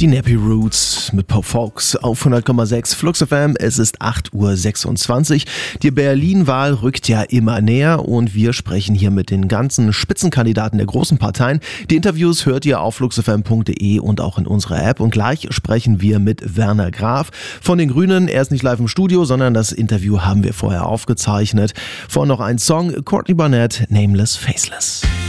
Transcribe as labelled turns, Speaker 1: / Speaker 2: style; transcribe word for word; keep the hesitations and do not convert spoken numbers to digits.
Speaker 1: Die Nappy Roots mit Pop Fox auf hundert Komma sechs Flux F M. Es ist acht Uhr sechsundzwanzig. Die Berlin-Wahl rückt ja immer näher und wir sprechen hier mit den ganzen Spitzenkandidaten der großen Parteien. Die Interviews hört ihr auf flux f m punkt d e und auch in unserer App. Und gleich sprechen wir mit Werner Graf von den Grünen. Er ist nicht live im Studio, sondern das Interview haben wir vorher aufgezeichnet. Vorher noch ein Song, Courtney Barnett, Nameless Faceless.